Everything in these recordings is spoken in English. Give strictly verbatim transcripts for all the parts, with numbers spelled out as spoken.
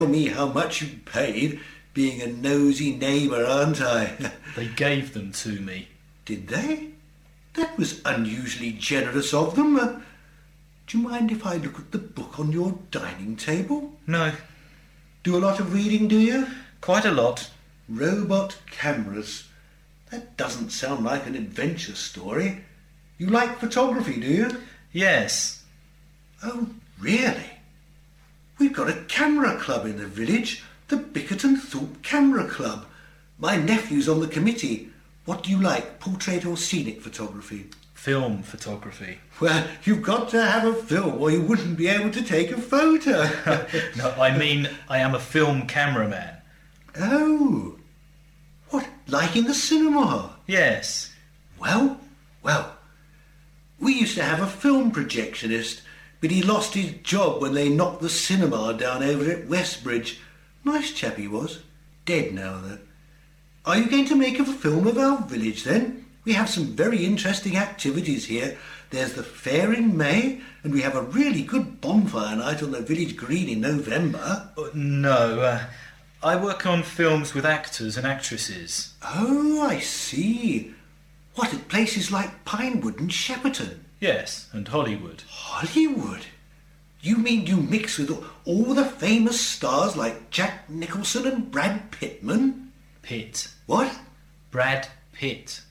me how much you paid, being a nosy neighbour, aren't I? They gave them to me. Did they? That was unusually generous of them. Uh, do you mind if I look at the book on your dining table? No. Do a lot of reading, do you? Quite a lot. Robot cameras. That doesn't sound like an adventure story. You like photography, do you? Yes. Oh, really? We've got a camera club in the village, the Bickerton Thorpe Camera Club. My nephew's on the committee. What do you like, portrait or scenic photography? Film photography. Well, you've got to have a film or you wouldn't be able to take a photo. No, I mean I am a film cameraman. Oh. What, like in the cinema? Yes. Well, well. We used to have a film projectionist, but he lost his job when they knocked the cinema down over at Westbridge. Nice chap he was. Dead now, though. Are you going to make a film of our village, then? We have some very interesting activities here. There's the fair in May, and we have a really good bonfire night on the village green in November. Uh, no, uh, I work on films with actors and actresses. Oh, I see. What, at places like Pinewood and Shepperton? Yes, and Hollywood. Hollywood? You mean you mix with all the famous stars like Jack Nicholson and Brad Pittman? Pitt. What? Brad Pitt.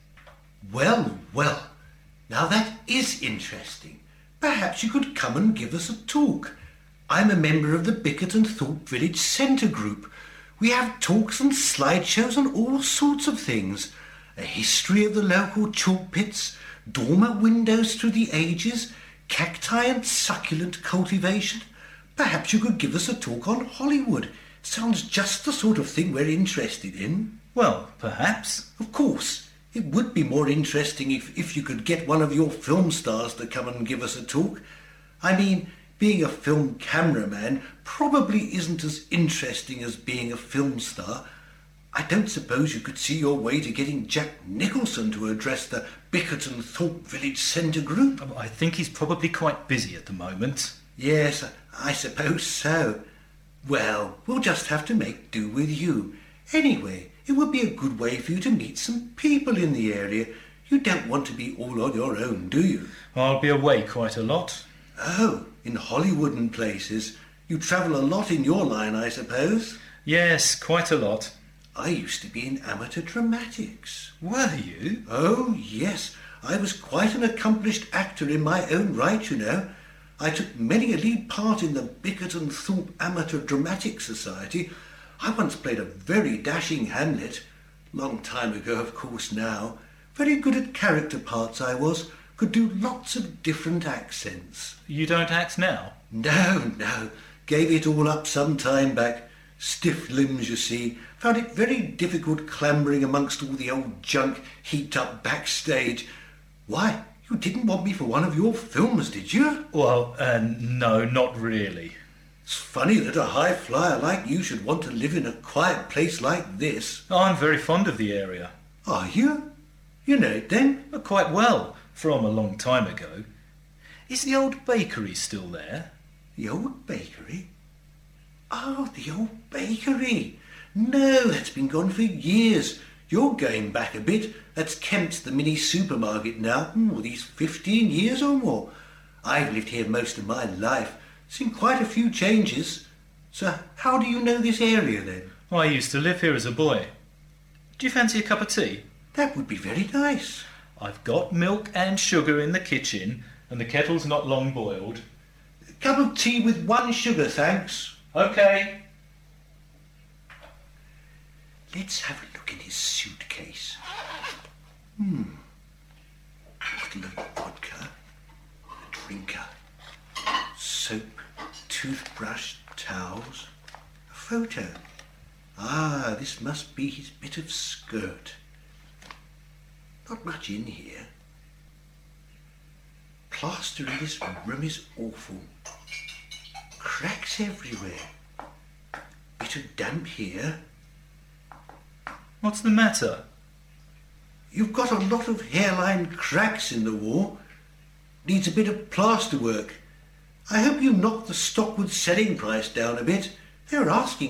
Well, well. Now that is interesting. Perhaps you could come and give us a talk. I'm a member of the Bickerton Thorpe Village Centre Group. We have talks and slideshows on all sorts of things. A history of the local chalk pits, dormer windows through the ages, cacti and succulent cultivation. Perhaps you could give us a talk on Hollywood. Sounds just the sort of thing we're interested in. Well, perhaps. Of course. It would be more interesting if, if you could get one of your film stars to come and give us a talk. I mean, being a film cameraman probably isn't as interesting as being a film star. I don't suppose you could see your way to getting Jack Nicholson to address the Bickerton Thorpe Village Centre Group. I think he's probably quite busy at the moment. Yes, I suppose so. Well, we'll just have to make do with you. Anyway, it would be a good way for you to meet some people in the area. You don't want to be all on your own, do you? I'll be away quite a lot. Oh, in Hollywood and places. You travel a lot in your line, I suppose? Yes, quite a lot. I used to be in amateur dramatics. Were you? Oh, yes. I was quite an accomplished actor in my own right, you know. I took many a lead part in the Bickerton Thorpe Amateur Dramatic Society. I once played a very dashing Hamlet. Long time ago, of course, now. Very good at character parts I was. Could do lots of different accents. You don't act now? No, no. Gave it all up some time back. Stiff limbs, you see. Found it very difficult clambering amongst all the old junk heaped up backstage. Why, you didn't want me for one of your films, did you? Well, uh, no, not really. It's funny that a high flyer like you should want to live in a quiet place like this. Oh, I'm very fond of the area. Are you? You know it then? Uh, quite well, from a long time ago. Is the old bakery still there? The old bakery? Oh, the old bakery. No, that's been gone for years. You're going back a bit. That's Kemp's, the mini supermarket now. Ooh, these fifteen years or more. I've lived here most of my life. Seen quite a few changes. So how do you know this area then? I used to live here as a boy. Do you fancy a cup of tea? That would be very nice. I've got milk and sugar in the kitchen, and the kettle's not long boiled. A cup of tea with one sugar, thanks. OK. Let's have a look in his suitcase. Hmm. A bottle of vodka, a drinker, soap, toothbrush, towels, a photo. Ah, this must be his bit of skirt. Not much in here. Plaster in this room is awful. Cracks everywhere. Bit of damp here. What's the matter? You've got a lot of hairline cracks in the wall. Needs a bit of plaster work. I hope you knocked the Stockwood selling price down a bit. They're asking